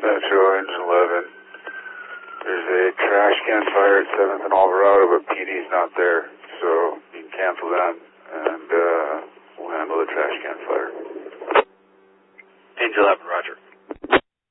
Metro Engine 11. There's a trash can fire at 7th and Alvarado, but PD's not there, so you can cancel that, and we'll handle the trash can fire. Angel 11, roger.